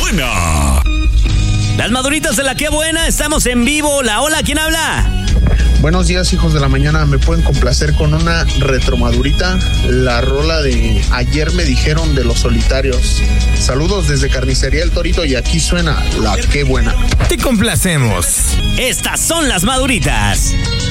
buena! Las maduritas de la qué buena, estamos en vivo. Hola, ¿quién habla? Buenos días, hijos de la mañana. ¿Me pueden complacer con una retromadurita? La rola de Ayer me dijeron de Los Solitarios. Saludos desde Carnicería El Torito y aquí suena la qué buena. Te complacemos. Estas son las maduritas.